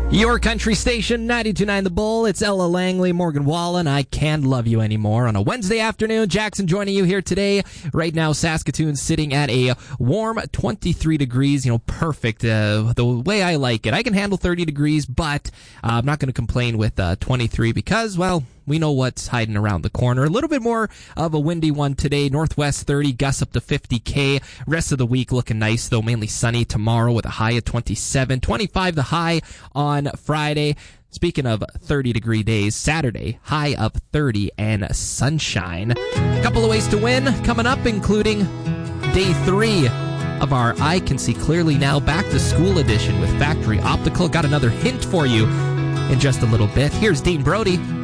Your country station, 92.9 The Bull. It's Ella Langley, Morgan Wallen. I Can't Love You Anymore on a Wednesday afternoon. Jackson joining you here today. Right now, Saskatoon's sitting at a warm 23 degrees. Perfect. The way I like it. I can handle 30 degrees, but I'm not going to complain with 23 because, well, we know what's hiding around the corner. A little bit more of a windy one today. Northwest 30, gusts up to 50 km. Rest of the week looking nice, though. Mainly sunny tomorrow with a high of 27. 25 the high on Friday. Speaking of 30-degree days, Saturday, high of 30 and sunshine. A couple of ways to win coming up, including day 3 of our I Can See Clearly Now Back to School edition with Factory Optical. Got another hint for you in just a little bit. Here's Dean Brody.